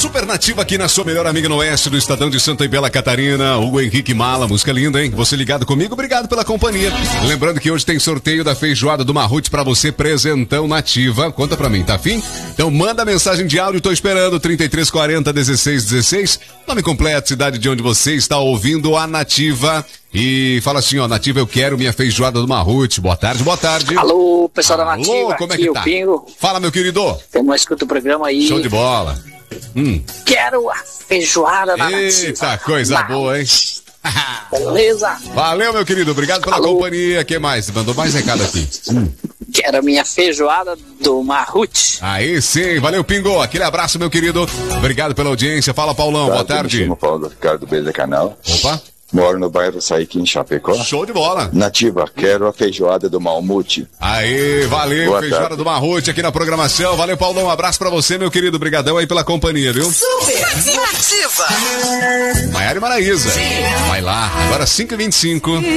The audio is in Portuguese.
Supernativa aqui na sua melhor amiga no oeste do Estadão de Santa Bela Catarina, Hugo Henrique Mala, música linda, hein? Você ligado comigo, obrigado pela companhia. Lembrando que hoje tem sorteio da feijoada do Marrute pra você, presentão nativa. Conta pra mim, tá afim? Então manda mensagem de áudio, tô esperando, 3340 1616. Nome completo, cidade de onde você está ouvindo a Nativa. E fala assim, ó, Nativa, eu quero minha feijoada do Marrute. Boa tarde, boa tarde. Alô, pessoal da Nativa. Alô, como é que tá? Pingo. Fala, meu querido. Como escuta o programa aí. Show de bola. Quero a feijoada da Nativa. Eita, coisa boa, hein? Beleza? Valeu, meu querido. Obrigado pela companhia. Que mais? Mandou mais recado aqui. Quero a minha feijoada do Marrute. Aí sim. Valeu, Pingo. Aquele abraço, meu querido. Obrigado pela audiência. Fala, Paulão. Boa tarde. Me chamo Paulo Ricardo Beza Canal. Opa. Moro no bairro Saiquim, Chapecó. Show de bola. Nativa, quero a feijoada do Malmute. Aí, valeu, Boa feijoada tarde. do Marrute aqui na programação. Valeu, Paulão, um abraço pra você, meu querido. Brigadão aí pela companhia, viu? Super Nativa. Maiara e Maraísa. Vai lá, agora 5h25.